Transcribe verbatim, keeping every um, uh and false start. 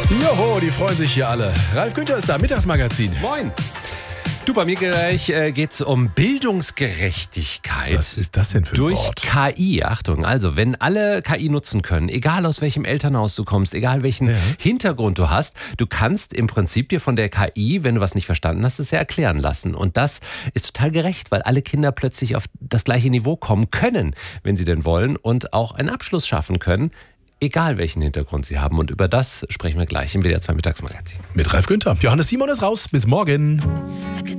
Joho, die freuen sich hier alle. Ralf Günther ist da, Mittagsmagazin. Moin. Du, bei mir gleich äh, geht es um Bildungsgerechtigkeit. Was ist das denn für ein durch Wort? K I. Achtung, also wenn alle K I nutzen können, egal aus welchem Elternhaus du kommst, egal welchen Ja. Hintergrund du hast, du kannst im Prinzip dir von der K I, wenn du was nicht verstanden hast, es ja erklären lassen. Und das ist total gerecht, weil alle Kinder plötzlich auf das gleiche Niveau kommen können, wenn sie denn wollen, und auch einen Abschluss schaffen können, egal welchen Hintergrund sie haben. Und über das sprechen wir gleich im W D R zwei Mittagsmagazin. Mit Ralf Günther. Johannes Simon ist raus. Bis morgen.